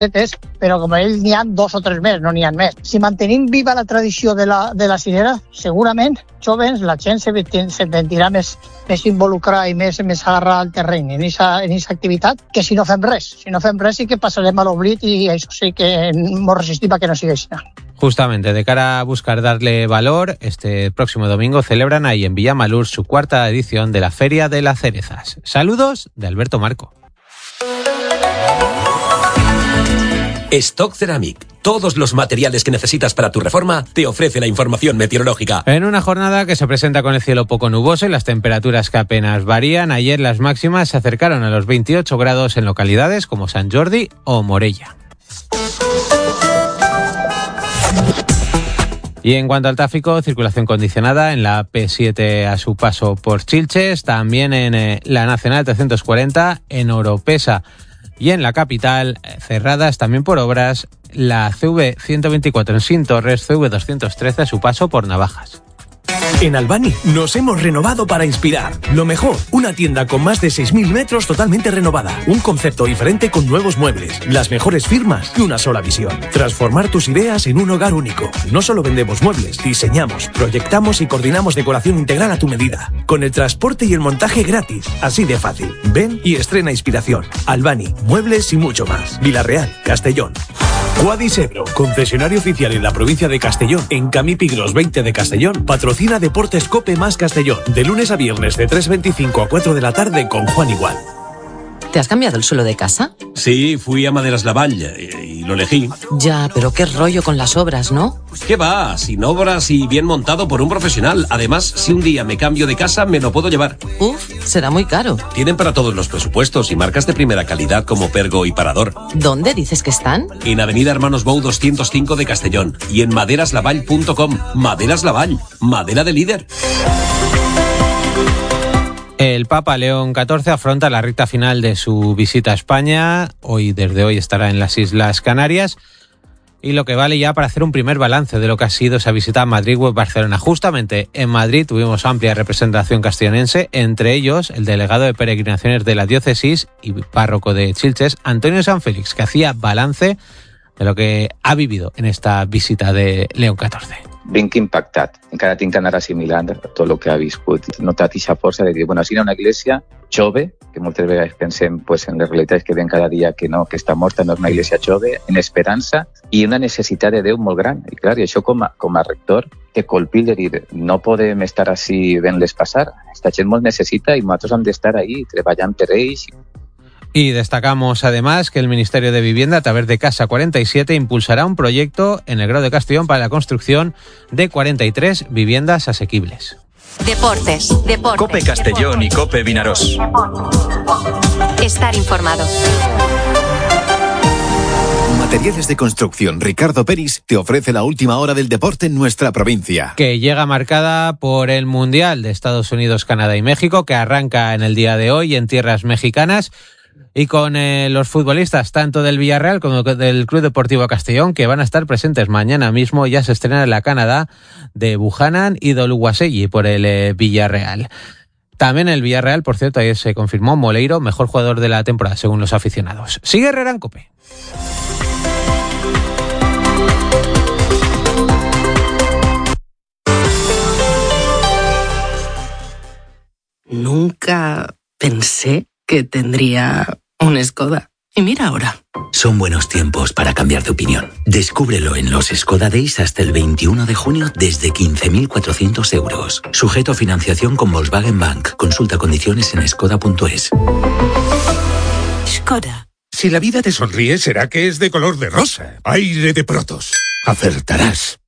però com ell n'hi ha 2 o 3 més, no n'hi ha més. Si mantenim viva la tradició de la cirera, segurament, jovens, la gent se sentirà més involucrada i més agarrada al terreny en aquesta activitat, que si no fem res. Si no fem res sí que passarem a l'oblit i això sí que ens resistim a que no sigui així. Justamente, de cara a buscar darle valor, este próximo domingo celebran ahí en Villamalur su 4ª edición de la Feria de las Cerezas. Saludos de Alberto Marco. Stock Ceramic. Todos los materiales que necesitas para tu reforma te ofrece la información meteorológica. En una jornada que se presenta con el cielo poco nuboso y las temperaturas que apenas varían, ayer las máximas se acercaron a los 28 grados en localidades como Sant Jordi o Morella. Y en cuanto al tráfico, circulación condicionada en la P7 a su paso por Chilches, también en la Nacional 340, en Oropesa y en la capital, cerradas también por obras, la CV124 en Sintorres, CV213 a su paso por Navajas. En Albany nos hemos renovado para inspirar. Lo mejor, una tienda con más de 6.000 metros totalmente renovada. Un concepto diferente con nuevos muebles, las mejores firmas y una sola visión. Transformar tus ideas en un hogar único. No solo vendemos muebles, diseñamos, proyectamos y coordinamos decoración integral a tu medida. Con el transporte y el montaje gratis. Así de fácil. Ven y estrena inspiración. Albany, muebles y mucho más. Vilarreal, Castellón. Quadisebro, concesionario oficial en la provincia de Castellón, en Camí Pigros 20 de Castellón, patrocina Deportes Cope más Castellón, de lunes a viernes de 3:25 a 4 de la tarde con Juan Igual. ¿Te has cambiado el suelo de casa? Sí, fui a Maderas Lavall y lo elegí. Ya, pero qué rollo con las obras, ¿no? ¿Qué va? Sin obras y bien montado por un profesional. Además, si un día me cambio de casa, me lo puedo llevar. Uf, será muy caro. Tienen para todos los presupuestos y marcas de primera calidad como Pergo y Parador. ¿Dónde dices que están? En Avenida Hermanos Bou 205 de Castellón y en maderaslavall.com. Maderas Lavall, madera de líder. El Papa León XIV afronta la recta final de su visita a España. Desde hoy estará en las Islas Canarias. Y lo que vale ya para hacer un primer balance de lo que ha sido esa visita a Madrid o Barcelona. Justamente en Madrid tuvimos amplia representación castellonense, entre ellos el delegado de peregrinaciones de la diócesis y párroco de Chilches, Antonio Sanfélix, que hacía balance de lo que ha vivido en esta visita de León XIV. Vinc impactat. Encara tinc que anar assimilant tot el que ha viscut. He notat aquesta força de dir, bueno, si era una església jove, que moltes vegades pensem pues, en les realitats que ven cada dia que no, que està morta, no és una església jove, en esperança i una necessitat de Déu molt gran. I clar, i això com a rector te colpil de dir, no podem estar així vent-les passar. Esta gent molt necessita i nosaltres hem d'estar ahí treballant per ells. Y destacamos además que el Ministerio de Vivienda, a través de Casa 47, impulsará un proyecto en el Grao de Castellón para la construcción de 43 viviendas asequibles. Deportes. Cope Castellón y Cope Vinarós. Estar informado. Materiales de Construcción Ricardo Peris te ofrece la última hora del deporte en nuestra provincia. Que llega marcada por el Mundial de Estados Unidos, Canadá y México, que arranca en el día de hoy en tierras mexicanas. Y con los futbolistas tanto del Villarreal como del Club Deportivo Castellón, que van a estar presentes mañana mismo. Ya se estrena la Canadá de Buchanan y d'Oluwaseyi por el Villarreal. También el Villarreal, por cierto, ayer se confirmó Moleiro, mejor jugador de la temporada según los aficionados. Sigue Herrera en COPE. Nunca pensé que tendría un Skoda. Y mira ahora. Son buenos tiempos para cambiar de opinión. Descúbrelo en los Skoda Days hasta el 21 de junio desde 15.400 euros. Sujeto a financiación con Volkswagen Bank. Consulta condiciones en skoda.es. Skoda. Si la vida te sonríe, será que es de color de rosa. Aire de Protos. Acertarás.